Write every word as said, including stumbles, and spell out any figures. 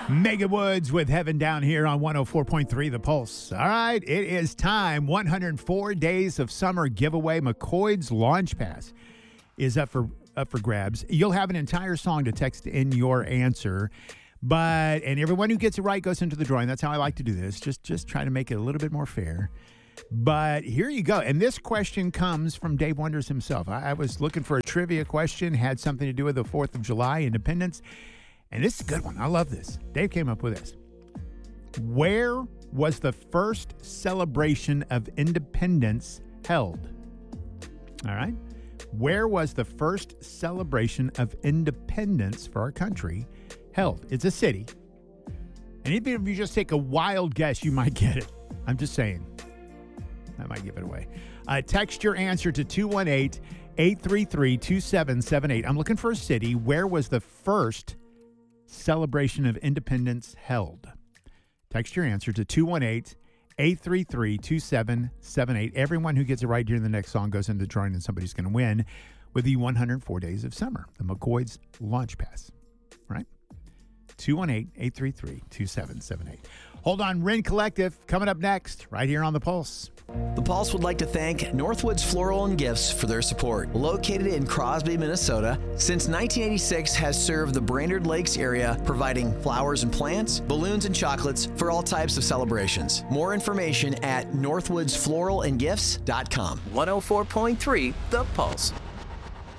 Megan Woods with Heaven Down here on one oh four point three The Pulse. All right, it is time. one hundred four days of summer giveaway. McCoy's Launch Pass is up for up for grabs. You'll have an entire song to text in your answer. But, and everyone who gets it right goes into the drawing. That's how I like to do this. Just, just try to make it a little bit more fair. But here you go. And this question comes from Dave Wonders himself. I, I was looking for a trivia question, had something to do with the fourth of July, Independence. And this is a good one. I love this. Dave came up with this. Where was the first celebration of independence held? All right. Where was the first celebration of independence for our country held? It's a city. And even if you just take a wild guess, you might get it. I'm just saying. I might give it away. Uh, text your answer to two one eight, eight three three, two seven seven eight. I'm looking for a city. Where was the first celebration of independence held? Text your answer to two one eight, eight three three, two seven seven eight. Everyone who gets it right during the next song goes into the drawing, and somebody's going to win with the one hundred four days of summer, the McCoy's Launch Pass. Right? two one eight, eight three three, two seven seven eight. Hold on, Ren Collective coming up next, right here on The Pulse. The Pulse would like to thank Northwoods Floral and Gifts for their support. Located in Crosby, Minnesota, since nineteen eighty-six has served the Brainerd Lakes area, providing flowers and plants, balloons and chocolates for all types of celebrations. More information at northwoods floral and gifts dot com. one oh four point three The Pulse.